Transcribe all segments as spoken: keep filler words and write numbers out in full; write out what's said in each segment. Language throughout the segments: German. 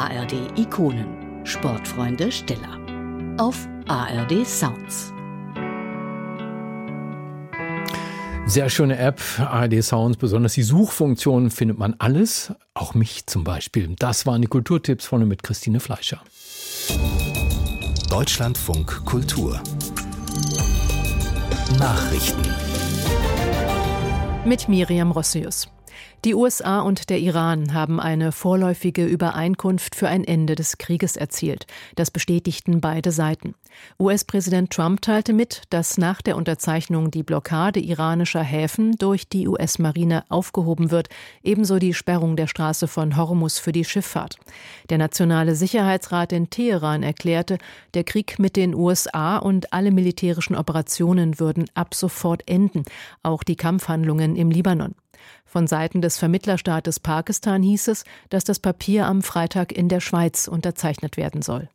A R D-Ikonen. Sportfreunde Stiller. Auf A R D Sounds. Sehr schöne App, A R D Sounds, besonders die Suchfunktion findet man alles, auch mich zum Beispiel. Das waren die Kulturtipps von und mit Christine Fleischer. Deutschlandfunk Kultur Nachrichten mit Miriam Rossius. Die U S A und der Iran haben eine vorläufige Übereinkunft für ein Ende des Krieges erzielt. Das bestätigten beide Seiten. U S-Präsident Trump teilte mit, dass nach der Unterzeichnung die Blockade iranischer Häfen durch die U S-Marine aufgehoben wird, ebenso die Sperrung der Straße von Hormuz für die Schifffahrt. Der Nationale Sicherheitsrat in Teheran erklärte, der Krieg mit den U S A und alle militärischen Operationen würden ab sofort enden, auch die Kampfhandlungen im Libanon. Von Seiten des Vermittlerstaates Pakistan hieß es, dass das Papier am Freitag in der Schweiz unterzeichnet werden soll.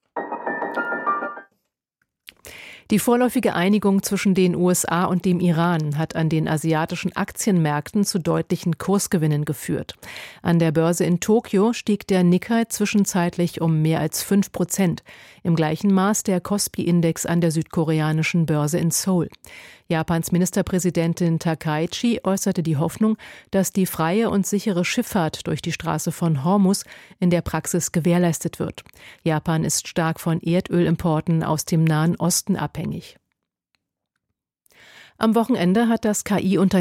Die vorläufige Einigung zwischen den U S A und dem Iran hat an den asiatischen Aktienmärkten zu deutlichen Kursgewinnen geführt. An der Börse in Tokio stieg der Nikkei zwischenzeitlich um mehr als fünf Prozent. Im gleichen Maß der Kospi-Index an der südkoreanischen Börse in Seoul. Japans Ministerpräsidentin Takaichi äußerte die Hoffnung, dass die freie und sichere Schifffahrt durch die Straße von Hormuz in der Praxis gewährleistet wird. Japan ist stark von Erdölimporten aus dem Nahen Osten abhängig. Am Wochenende hat das K I-Unternehmen